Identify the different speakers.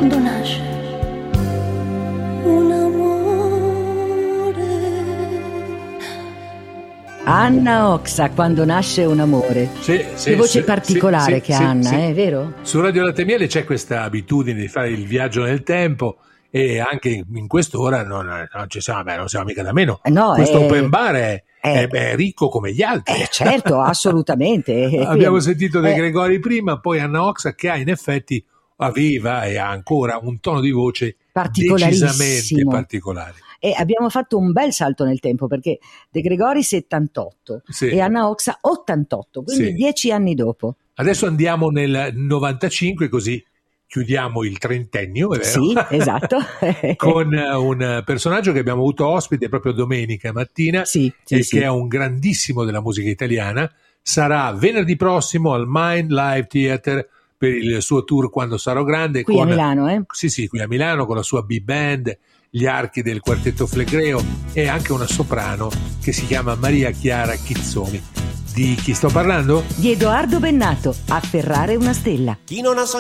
Speaker 1: quando nasce un amore.
Speaker 2: Anna Oxa, quando nasce un amore.
Speaker 3: Sì,
Speaker 2: che voce particolare che ha Anna,
Speaker 3: sì.
Speaker 2: è vero?
Speaker 3: Su Radio Latte e Miele c'è questa abitudine di fare il viaggio nel tempo, e anche in quest'ora non ci siamo, non siamo mica da meno.
Speaker 2: No,
Speaker 3: questo open bar è ricco come gli altri.
Speaker 2: Certo, assolutamente.
Speaker 3: Abbiamo sentito De Gregori prima, poi Anna Oxa, che ha in effetti, aveva e ha ancora un tono di voce decisamente particolare.
Speaker 2: E abbiamo fatto un bel salto nel tempo, perché De Gregori 78 e Anna Oxa 88, quindi 10 anni dopo.
Speaker 3: Adesso andiamo nel 95, così chiudiamo il trentennio, è vero?
Speaker 2: Sì, esatto.
Speaker 3: Con un personaggio che abbiamo avuto ospite proprio domenica mattina, che è un grandissimo della musica italiana. Sarà venerdì prossimo al Mind Live Theater per il suo tour Quando sarò grande.
Speaker 2: Qui a Milano,
Speaker 3: Sì, qui a Milano, con la sua big band, gli archi del quartetto Flegreo e anche una soprano che si chiama Maria Chiara Chizzoni. Di chi sto parlando?
Speaker 2: Di Edoardo Bennato, Afferrare una stella.
Speaker 4: Chi non ha